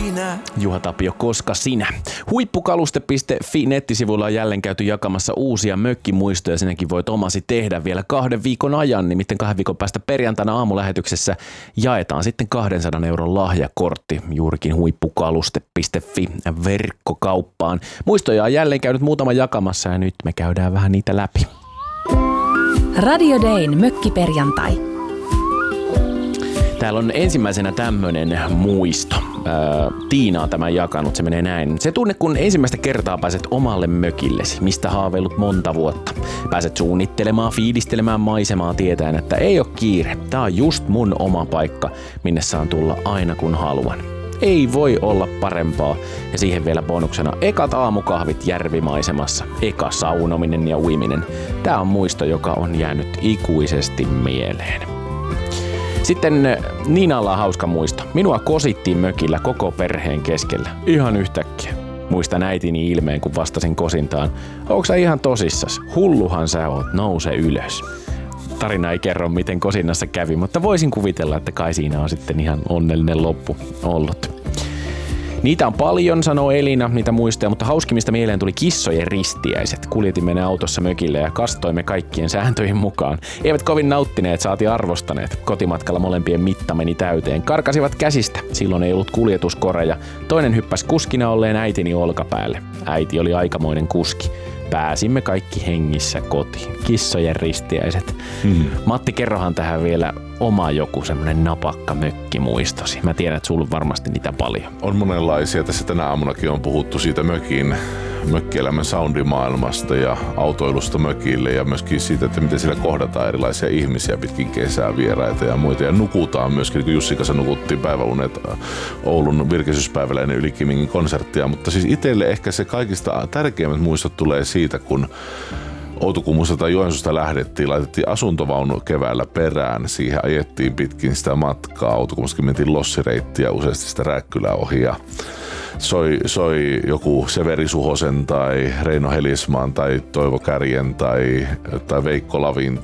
sinä? Juha Tapio, koska sinä? Huippukaluste.fi nettisivuilla on jälleen käyty jakamassa uusia mökkimuistoja. Sinäkin voit omasi tehdä vielä 2 viikon ajan. Nimittäin 2 viikon päästä perjantaina aamulähetyksessä jaetaan sitten 200 € lahjakortti juurikin huippukaluste.fi verkkokauppaan. Muistoja on jälleen käynyt muutama jakamassa ja nyt me käydään vähän niitä läpi. Radio Dayn mökkiperjantai. Täällä on ensimmäisenä tämmönen muisto. Tiina on tämän jakanut, se menee näin. Se tunne, kun ensimmäistä kertaa pääset omalle mökillesi, mistä haaveillut monta vuotta. Pääset suunnittelemaan, fiilistelemään maisemaa tietäen, että ei ole kiire. Tää on just mun oma paikka, minne saan tulla aina kun haluan. Ei voi olla parempaa. Ja siihen vielä bonuksena ekat aamukahvit järvimaisemassa, eka saunominen ja uiminen. Tää on muisto, joka on jäänyt ikuisesti mieleen. Sitten Niinalla on hauska muisto. Minua kosittiin mökillä koko perheen keskellä. Ihan yhtäkkiä. Muistan äitini ilmeen, kun vastasin kosintaan. Onko sä ihan tosissas? Hulluhan sä oot, nouse ylös. Tarina ei kerro, miten kosinnassa kävi, mutta voisin kuvitella, että kai siinä on sitten ihan onnellinen loppu ollut. Niitä on paljon, sanoo Elina, niitä muistoja, mutta hauskimmista mieleen tuli kissojen ristiäiset. Kuljetimme ne autossa mökille ja kastoimme kaikkien sääntöjen mukaan. Eivät kovin nauttineet, saati arvostaneet. Kotimatkalla molempien mitta meni täyteen. Karkasivat käsistä. Silloin ei ollut kuljetuskoreja. Toinen hyppäsi kuskina olleen äitini olkapäälle. Äiti oli aikamoinen kuski. Pääsimme kaikki hengissä kotiin. Kissojen ristiäiset. Matti, kerrohan tähän vielä oma joku semmonen napakka mökkimuistosi. Mä tiedän, että sulla on varmasti niitä paljon. On monenlaisia. Tässä tänä aamunakin on puhuttu siitä mökkielämän soundimaailmasta ja autoilusta mökille ja myöskin siitä, että miten siellä kohdataan erilaisia ihmisiä pitkin kesää, vieraita ja muita. Ja nukutaan myöskin, kun Jussi kanssa nukuttiin päiväunet Oulun virkistyspäivällä ennen Yli Kimingin konserttia. Mutta siis itselle ehkä se kaikista tärkeimmät muistot tulee siitä, kun Outokummusta tai Joensuusta lähdettiin, laitettiin asuntovaunu keväällä perään, siihen ajettiin pitkin sitä matkaa. Outokummustakin mentiin lossireittiä useasti sitä Rääkkylää ohi ja soi joku Severi Suhosen tai Reino Helismaan tai Toivo Kärjen tai Veikko Lavin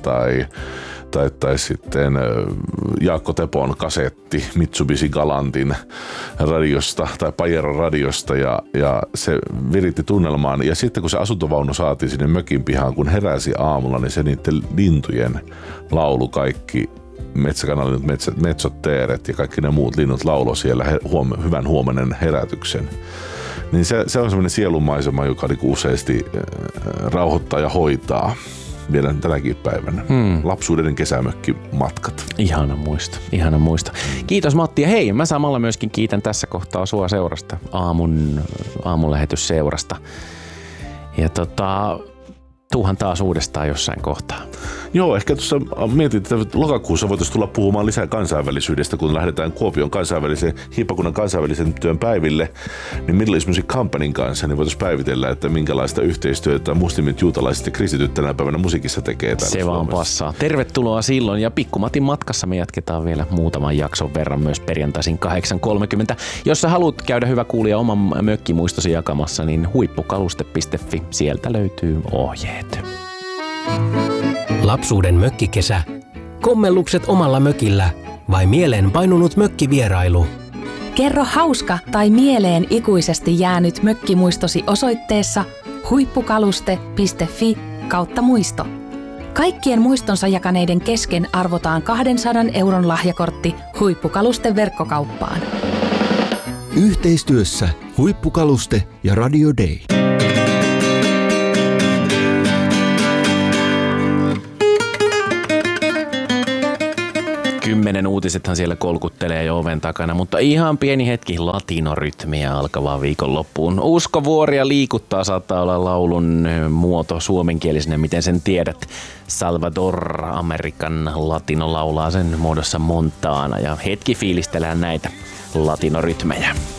tai sitten Jaakko Tepon kasetti Mitsubishi Galantin radiosta tai Pajeron radiosta ja se viritti tunnelmaan. Ja sitten kun se asuntovaunu saatiin sinne mökin pihaan, kun heräsi aamulla, niin se niiden lintujen laulu kaikki metsäkanalin, metsot, teeret ja kaikki ne muut linnut laulo siellä hyvän huomenen herätyksen. Niin se on semmoinen sielunmaisema, joka useasti rauhoittaa ja hoitaa vielä tänäkin päivänä. Lapsuuden kesämökkimatkat. Ihana muisto. Kiitos Matti. Ja hei, mä samalla myöskin kiitän tässä kohtaa sua seurasta, aamulähetysseurasta. Ja tuuhan taas uudestaan jossain kohtaa. Joo, ehkä tuossa mietin, että lokakuussa voitaisiin tulla puhumaan lisää kansainvälisyydestä, kun lähdetään Kuopion hiippakunnan kansainvälisen työn päiville, niin Middle East Music Companyn kanssa, niin voitaisiin päivitellä, että minkälaista yhteistyötä muslimit, juutalaiset ja kristityt tänä päivänä musiikissa tekee täällä Se vaan passaa. Tervetuloa silloin, ja Pikkumatin matkassa me jatketaan vielä muutaman jakson verran myös perjantaisin 8.30. Jos sä haluat käydä hyvä kuulija oman mökkimuistosi jakamassa, niin huippukaluste.fi, sieltä löytyy ohjeet. Lapsuuden mökkikesä. Kommellukset omalla mökillä vai mieleen painunut mökkivierailu? Kerro hauska tai mieleen ikuisesti jäänyt mökkimuistosi osoitteessa huippukaluste.fi/muisto. Kaikkien muistonsa jakaneiden kesken arvotaan 200 € lahjakortti Huippukalusten verkkokauppaan. Yhteistyössä Huippukaluste ja Radio Day. 10 uutisethan siellä kolkuttelee jo oven takana, mutta ihan pieni hetki latinorytmiä alkavaa viikonloppuun. Uskovuoria liikuttaa, saattaa olla laulun muoto suomenkielisenä, miten sen tiedät. Salvador American Latino laulaa sen muodossa Montana ja hetki fiilistellään näitä latinorytmejä.